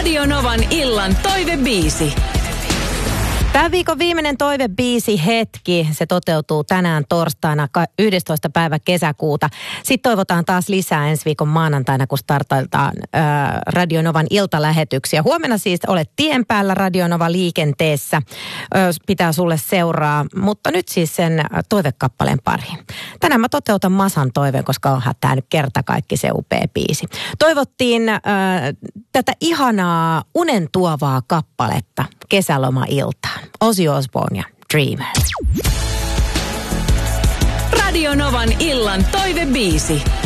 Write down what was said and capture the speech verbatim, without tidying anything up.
Radio Novan illan toivebiisi. Tämän viikon viimeinen toivebiisi hetki, se toteutuu tänään torstaina yhdestoista päivä kesäkuuta. Sitten toivotaan taas lisää ensi viikon maanantaina, kun startailtaan ää, Radio Novan iltalähetyksiä. Huomenna siis olet tien päällä Radio Nova liikenteessä, ää, pitää sulle seuraa, mutta nyt siis sen toivekappaleen pariin. Tänään mä toteutan Masan toiveen, koska onhan tämä nyt kerta kaikki se upea biisi. Toivottiin ää, tätä ihanaa unen tuovaa kappaletta kesäloma-iltaan. Ozzy Osbourne ja Dreamer. Radio Novan illan toivebiisi.